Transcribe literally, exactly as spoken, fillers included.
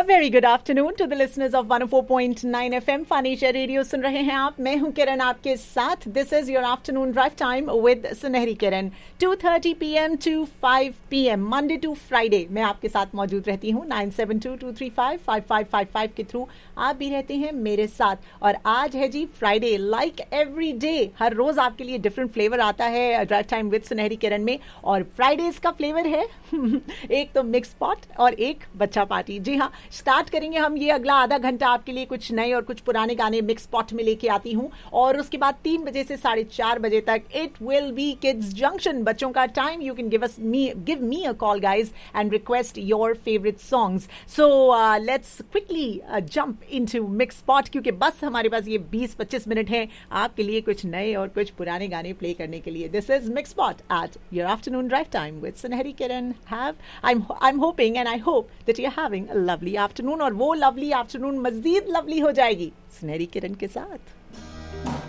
Very good afternoon to the listeners of one O four point nine FM फानीशा radio सुन रहे हैं आप। मैं हूं किरण आपके साथ। This is your afternoon drive time with सुनहरी किरण। To thirty P M to five P M Monday to Friday मैं आपके साथ मौजूद रहती हूं। Nine seven to to three five five five five five के थ्रू आप भी रहते हैं मेरे साथ। और आज है जी फ्राइडे। लाइक एवरी डे हर रोज आपके लिए डिफरेंट फ्लेवर आता है ड्राइव टाइम विद सुनहरी किरण में। और फ्राइडेज का फ्लेवर है एक तो मिक्स पॉट और एक बच्चा पार्टी। जी हाँ, स्टार्ट करेंगे हम ये अगला आधा घंटा आपके लिए कुछ नए और कुछ पुराने गाने मिक्स पॉट में लेके आती हूँ। और उसके बाद तीन बजे से साढ़े चार बजे तक it will be kids junction, बच्चों का time. You can give us me give me a call guys and request your favourite songs. So let's quickly jump into mix pot, क्योंकि बस हमारे पास ये बीस पच्चीस मिनट हैं आपके लिए कुछ नए और कुछ पुराने गाने प्ले करने के लिए। This is mix pot at your afternoon drive time with सुनहरी किरण। Have I'm I'm hoping and I hope that you're having a lovely afternoon, और वो lovely afternoon मज़ीद lovely हो जाएगी सुनहरी किरण के साथ।